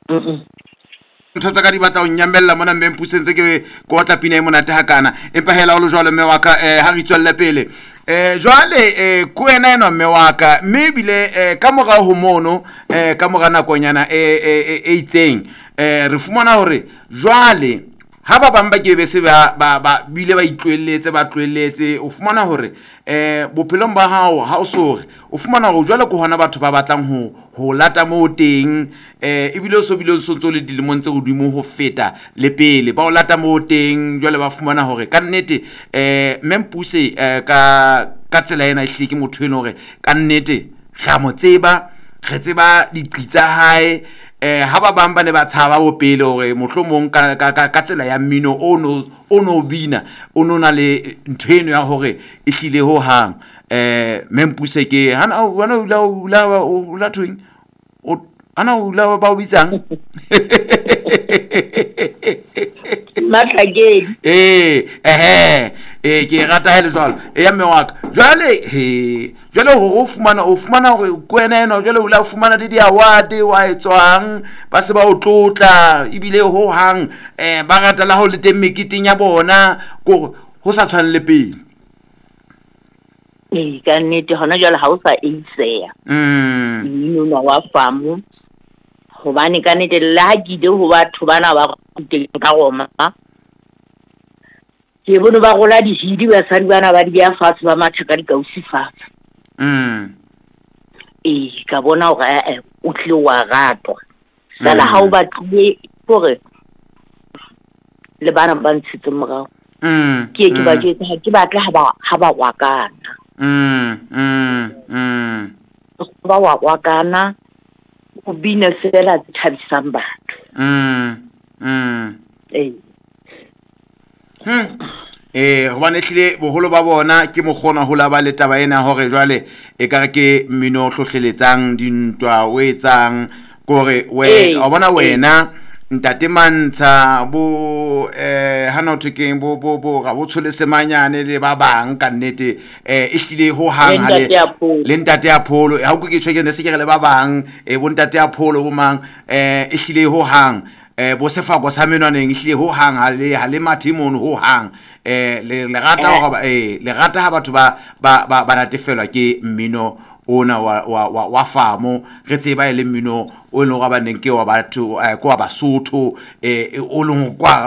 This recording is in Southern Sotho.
ntho tsa ka di batla o nyamella mona mme Mpusentse ke batla pina e monate hakana empa hela o lo jwalo mme wa ka ha re tswella pele jwale ku wena ena mme wa ka mme bile ka mora ho mono ka mora nakonyana e itseng re fumana hore jwale ha ba bang ba ke be se ba bile ba itlwelletse o fumana hore bophelong ba hao ha o sore o fumana hore jwale ko hona batho ba batlang ho lata mo teng ebile o so bile o sontso le dilemong tse godimo ho feta le pele ba o lata mo teng jwale ba fumana hore ka nnete Mempuse ka tsela ena e hlike motho eno hore ka nnete ga mo tseba re tseba diqitsa hae ha ba bang ba ne ba tshaba bo pele hore mohlomong ka tsela ya mmino ono bina ono na le ntho eno ya hore e hlile ho hang Mempuse ke hana ula twing ana ula ba o bitsang matlakedi ke rata hele jwalo ya mme wa ka jwale o fumana hore kwena ena jwale o la fumana le di-award wa etswang ba se ba o tlotla ebile ho hang ba rata la ho le teng meketeng ya bona ko ho sa tshwane le pele ka nnete hona jwale ha o sa eiseya mmino wa famo hobane ka nnete le ha ke ile ho batho bana ba ruteng ka Roma ke bone ba gola di-hidi basadi bana ba di beya fatshe ba matha ka dikausi fatshe ka bona hore o tlile wa ratwa sala ha o batlile hore le bana ba ntshitse morao ke ba jwetsa ha ke batla ha ba wakana ba wakana o bina fela thabisang batho hobane hlile boholo ba bona ke mokgona ho la ba le taba ena hore jwale e ka re ke mmino hlohleletsang dintwa o etsang gore o bona wena ntate Mantsha bo hana o thekeng bo ga bo tshole semanyane le ba bang ka nnete e hlile ho hang le ntate Apollo ha o ke tshweke ne se ke le ba bang bo ntate Apollo bo mang e hlile ho hang bo sefako sa menwaneng hlile ho hang ha le mathimon ho hang le rata ha batho ba natefelwa ke mmino ona wa famo re tseba ile mmino o no ga baneng ke wa batho ko wa Basotho o leng kwa